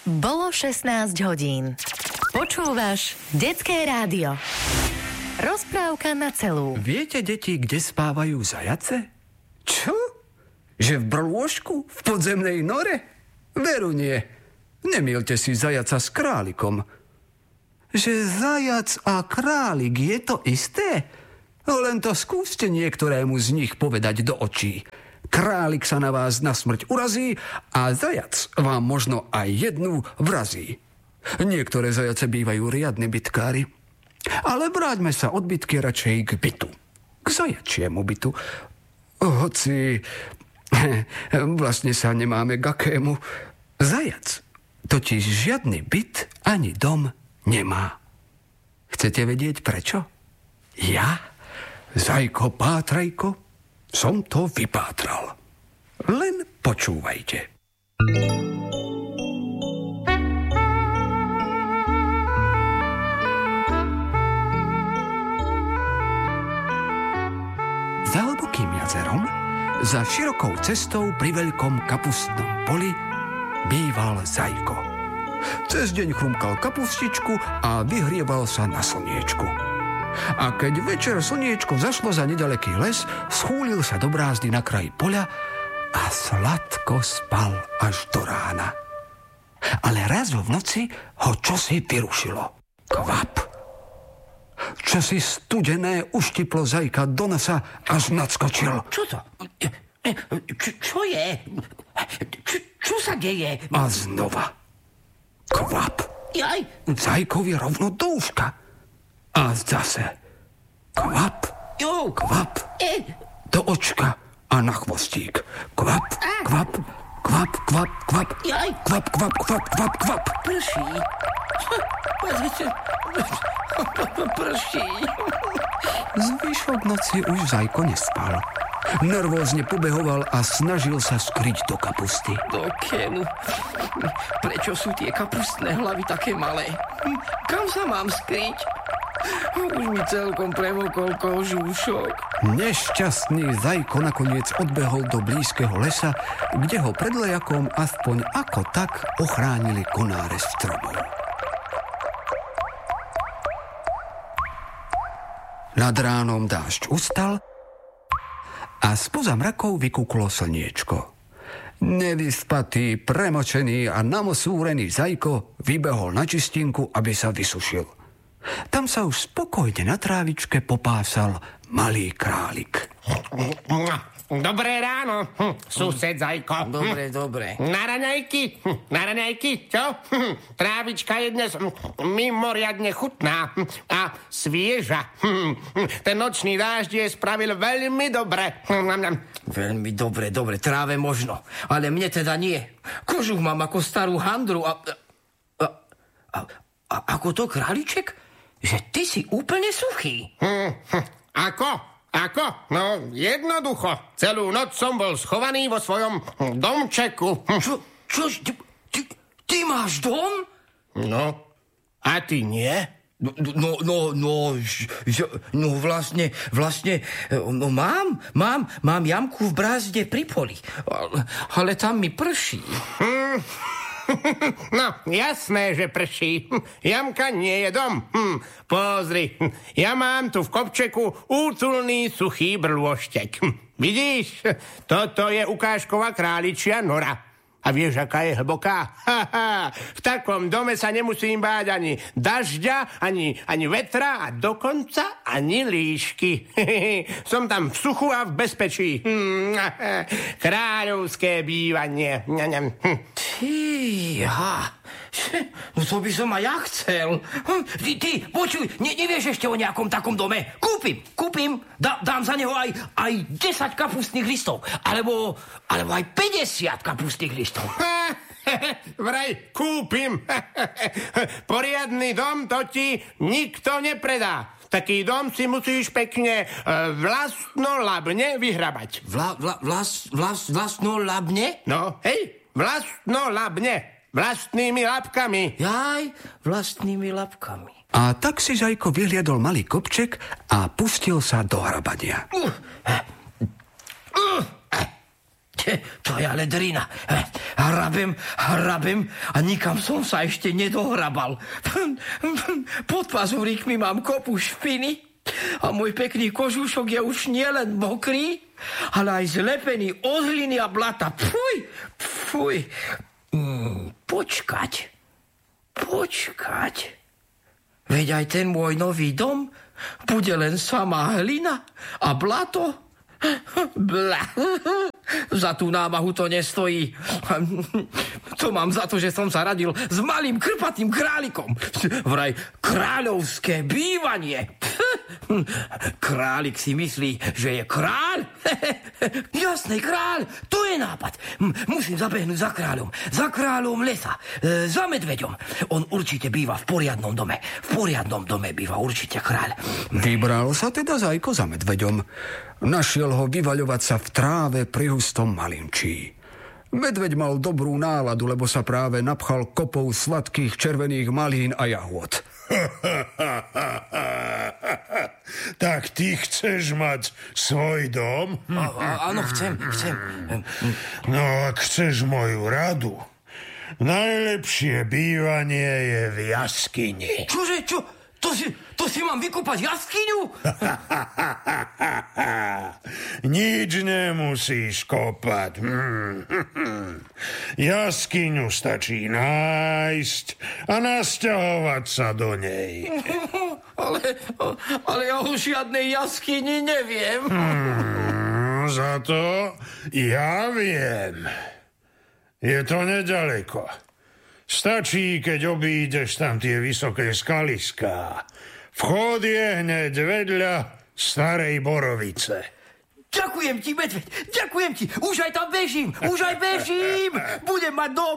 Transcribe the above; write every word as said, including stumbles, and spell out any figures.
Bolo šestnásť hodín. Počúvaš Detské rádio. Rozprávka na celú. Viete, deti, kde spávajú zajace? Čo? Že v brlôžku? V podzemnej nore? Veru nie. Nemýlte si zajaca s králikom. Že zajac a králik je to isté? Len to skúste niektorému z nich povedať do očí. Králik sa na vás na smrť urazí a zajac vám možno aj jednu vrazí. Niektoré zajace bývajú riadni bitkári. Ale vráťme sa od bitky radšej k bytu. K zajačiemu bytu. Hoci vlastne sa nemáme k akému. Zajac totiž žiadny byt ani dom nemá. Chcete vedieť prečo? Ja, Zajko Pátrajko, som to vypátral. Len počúvajte. Za hlbokým jazerom, za širokou cestou pri veľkom kapustnom poli býval Zajko. Cez deň chrumkal kapustičku a vyhrieval sa na slniečku. A keď večer slniečko zašlo za nedaleký les, schúlil sa do brázdy na kraji poľa a sladko spal až do rána. Ale raz v noci ho čosi vyrušilo. Kvap! Čosi studené uštiplo Zajka do nosa, až nadskočil. Čo to? Čo, čo je? Čo, čo sa deje? A znova. Kvap! Jaj. Zajkovi rovno do uška. A zase. Kvap. Jo. Kvap. E. Do očka a na chvostík. Kvap, kvap, kvap, kvap, kvap. Jaj. Kvap, kvap, kvap, kvap, kvap. Prší. Pozrite. Prší. Zvyšok noci už Zajko nespal. Nervózne pobehoval a snažil sa skryť do kapusty. Do kenu. Prečo sú tie kapustné hlavy také malé? Kam sa mám skryť? Už mi celkom premokol kožúšok. Nešťastný Zajko nakoniec odbehol do blízkeho lesa, kde ho pred lejakom aspoň ako tak ochránili konáre stromov. Nad ránom dážď ustal a spoza mrakov vykúklo slniečko. Nevyspatý, premočený a namosúrený Zajko vybehol na čistinku, aby sa vysušil. Tam sa už spokojne na trávičke popásal malý králik. Dobré ráno, hm, sused Zajko. Dobre, dobre. Na raňajky, hm, na raňajky, čo? Hm, trávička je dnes hm, mimoriadne chutná hm, a svieža. Hm, hm, ten nočný dážď je spravil veľmi dobre. Hm, Veľmi dobre, dobre, tráve možno, ale mne teda nie. Kožuch mám ako starú handru a... A, a, a ako to, králiček? Že ty si úplne suchý. hm, hm, ako? Ako? No, jednoducho. Celú noc som bol schovaný vo svojom domčeku. Hm. Čo? Čo? Ty, ty, ty máš dom? No, a ty nie? No, no, no, no, no vlastne, vlastne, no mám, mám, mám jamku v brázde pri poli, ale, ale tam mi prší. Hm. No, jasné, že prší. Jamka nie je dom. Hm, pozri, ja mám tu v kopčeku útulný suchý brlôštek. Hm, vidíš? Toto je ukážková králičia nora. A vieš, aká je hlboká? Ha, ha. V takom dome sa nemusím báť ani dažďa, ani, ani vetra a dokonca ani líšky. Som tam v suchu a v bezpečí. Kráľovské bývanie. Fíha, no to by som aj ja chcel. Ty, ty počuj, ne, nevieš ešte o nejakom takom dome? Kúpim, kúpim, dá, dám za neho aj, aj desať kapustných listov, alebo, alebo aj päťdesiat kapustných listov. Vraj kúpim. Poriadny dom to ti nikto nepredá. Taký dom si musíš pekne vlastnolabne vyhrabať. Vla, vla, vlas, vlas, vlastnolabne? No, hej, vlastnolabne. Vlastnými labkami. Jaj, vlastnými labkami. A tak si Zajko vyhliadol malý kopček a pustil sa do hrabania. Uh, uh, uh. To je ale drina. Hrabem, hrabem a nikam som sa ešte nedohrabal. Pod pazúrikmi mám kopu špiny a môj pekný kožušok je už nielen mokrý, ale aj zlepený od hliny a blata. Fuj, fuj. Mm, počkať, počkať. Veď aj ten môj nový dom bude len samá hlina a blato. Bla. Za tú námahu to nestojí. To mám za to, že som sa radil s malým krpatým králikom. Vraj kráľovské bývanie. Králik si myslí, že je kráľ? Jasný kráľ, to je nápad. Musím zabehnúť za kráľom. Za kráľom lesa. Za medveďom. On určite býva v poriadnom dome. V poriadnom dome býva určite kráľ. Vybral sa teda Zajko za medveďom. Našiel ho vyvaľovať sa v tráve pri hustom malinčí. Medveď mal dobrú náladu, lebo sa práve napchal kopou sladkých červených malín a jahôd. Tak ty chceš mať svoj dom? A, áno, chcem, chcem. No, ak chceš moju radu, najlepšie bývanie je v jaskyni. Čože, čo? To si, to si mám vykúpať jaskyňu? Nič nemusíš kopať. Jaskyňu stačí nájsť a nasťahovať sa do nej. Ale, ale ja o žiadnej jaskyni neviem. Hmm, za to ja viem. Je to nedaleko. Stačí, keď obídeš tam tie vysoké skaliská. Vchod je hneď vedľa starej borovice. Ďakujem ti, medveď, ďakujem ti. Už aj tam bežím, už aj bežím. Budem mať dom,